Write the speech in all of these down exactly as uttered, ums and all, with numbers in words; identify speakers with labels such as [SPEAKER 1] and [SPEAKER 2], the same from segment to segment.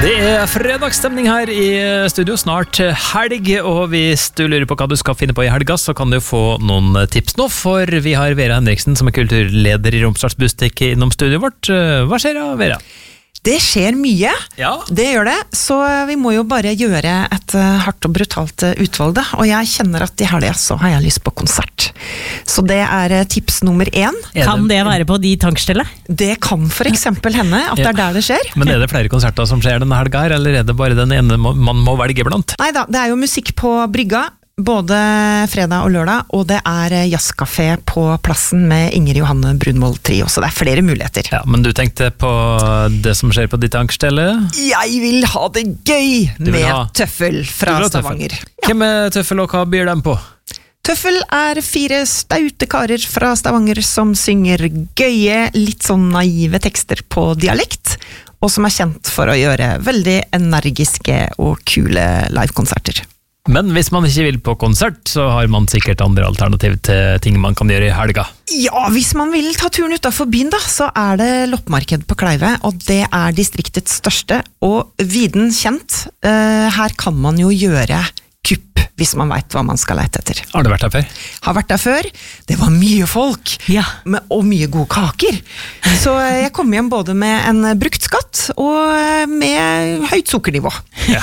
[SPEAKER 1] Det er fredagsstemning her i studio, snart helg, og hvis du lurer på hva du skal finne på i helga, så kan du få noen tips nå, for vi har Vera Henriksen som er kulturleder i Romsdals Bustek innom studiet vårt. Hva skjer da, Vera?
[SPEAKER 2] Det skjer mye,
[SPEAKER 1] ja.
[SPEAKER 2] Det gjør det, så vi må jo bare gjøre et hardt og brutalt utvalg da, og jeg kjenner at i helga så har jeg lyst på konsert. Så det er tips nummer én.
[SPEAKER 3] Kan det være på de tankstellet?
[SPEAKER 2] Det kan for eksempel hende at det er der det skjer.
[SPEAKER 1] Men er det flere konserter som skjer denne helga her, eller er det bare den ene man må velge blant?
[SPEAKER 2] Neida, det er jo musikk på brygga, både fredag og lørdag, og det er jazzkafé på plassen med Inger Johanne Brunvoll Trio, så det er flere muligheter.
[SPEAKER 1] Ja, men du tenkte på det som skjer på ditt tankstellet?
[SPEAKER 2] Jeg vil ha det gøy med
[SPEAKER 1] ha...
[SPEAKER 2] Tøffel fra Stavanger.
[SPEAKER 1] Tøffel. Ja. Hvem er Tøffel, og hva byr dem på?
[SPEAKER 2] Tøffel er fire staute karer fra Stavanger som synger gøye, litt sånn naive tekster på dialekt, og som er kjent for å gjøre veldig energiske og kule livekonserter.
[SPEAKER 1] Men hvis man ikke vil på konsert, så har man sikkert andre alternativ til ting man kan gjøre i helga.
[SPEAKER 2] Ja, hvis man vil ta turen utenfor byen da, så er det loppemarked på Kleive, og det er distriktets største, og viden kjent. Uh, her kan man jo gjøre kupp, hvis man vet hva man skal lete etter.
[SPEAKER 1] Har du vært der før?
[SPEAKER 2] Har vært der før. Det var mye folk,
[SPEAKER 3] ja.
[SPEAKER 2] med, og mye gode kaker. Så jeg kom hjem både med en brukt skatt, og med høyt sukkernivå. Ja.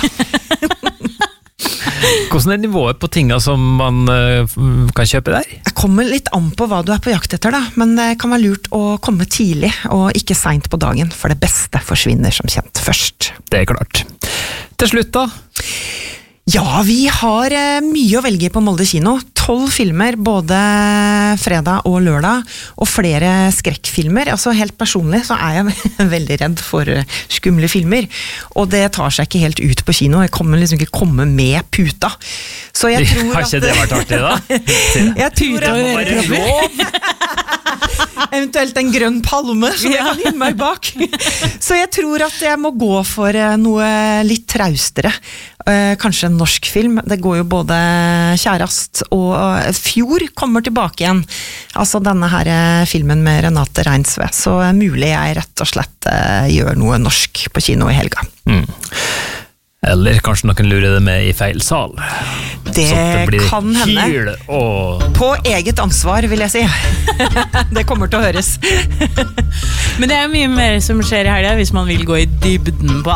[SPEAKER 1] Hvordan er nivået på tingene som man uh, kan kjøpe der?
[SPEAKER 2] Jeg kommer litt an på hva du er på jakt etter da, men det kan være lurt å komme tidlig og ikke sent på dagen, for det beste forsvinner som kjent først.
[SPEAKER 1] Det er klart. Til slutt da?
[SPEAKER 2] Ja, vi har uh, mye å velge på Molde kino. Tolv filmer, både fredag og lørdag, og flere skrekkfilmer. Altså helt personlig så er jeg veldig redd for skumle filmer, og det tar seg ikke helt ut på kino. Jeg kommer liksom ikke komme med puta. Så jeg tror
[SPEAKER 1] har ikke
[SPEAKER 2] at...
[SPEAKER 1] det vært artig da?
[SPEAKER 2] Jeg tror
[SPEAKER 1] puta og øreprobber.
[SPEAKER 2] Eventuelt en grønn palme som jeg kan gjemme meg bak. Så jeg tror at jeg må gå for noe litt traustere. Kanskje en norsk film. Det går jo både Kjærast og Fjord kommer tilbake igjen. Altså denne her filmen med Renate Reinsve. Så mulig jeg rett og slett gjør noe norsk på kino i helga.
[SPEAKER 1] Mm. Eller kanskje noen lurer det med i feil sal.
[SPEAKER 2] Det, det kan hende.
[SPEAKER 1] Hyl og...
[SPEAKER 2] På eget ansvar, vil jeg si. Det kommer til å høres.
[SPEAKER 3] Men det er mye mer som skjer i helga hvis man vil gå i dybden på